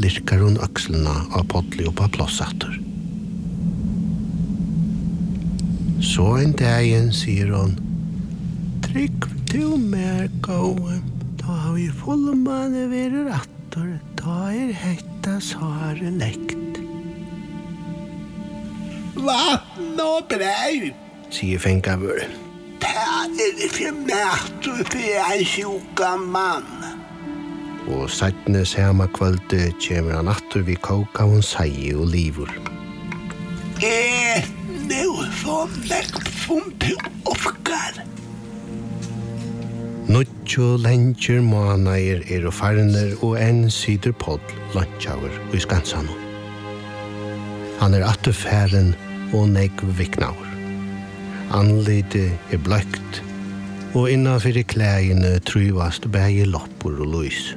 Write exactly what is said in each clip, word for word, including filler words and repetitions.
lirkar hon økslena av podli og på plossatter. Så en dagen sier hon, trygg du mer gåe, da har vi fullmane være rattor, da er hetta svare lekt. Vatten og brei, sier fengavur. det er ikke mæt for en sjuka mann. Og sattne sama kvölde kjemur han attur vi kóka hon sei og livur. Eh, nu så lekt som du orkar. Nutjo lengjer månader er og farner og enn sider podd lunchhour i Skansano. Han er atterfæren og negv viknaur. Anlite er bløkt, og innanfyrir klægene truvast bægi loppur og lys.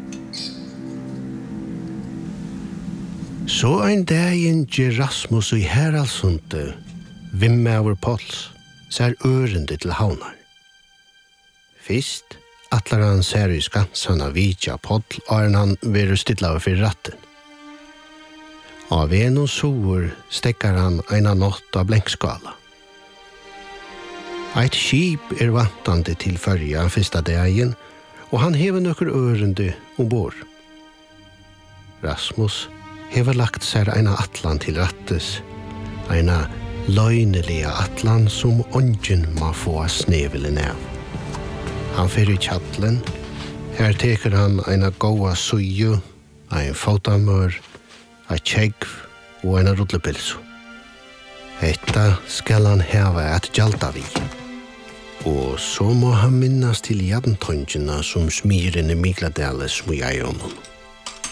Så ein dagen gjer Rasmus i Heraldsunde, Vimmaver Pols, ser ørende til havnar. Fyrst atlar han ser i Skansana vidja Poll, og han veru stilla for ratten. Av en og sover stekkar han eina nått av blenkskala. Eit skip er vantande til førja fyrsta dagen, og han hever nokkur ørende ombord. Rasmus hever lagt seg eina atlan til rattes, eina løgnelige atlan som ongen må få snevelen av. Han fer i tjattlen, her teker han eina goa suju, ein fotamør, ein tjegv og eina rullepilsu. Hetta skal han heva at gjalda vi. Og så må han minnas til jadentongina som smiren i Mikladales må jeg honom.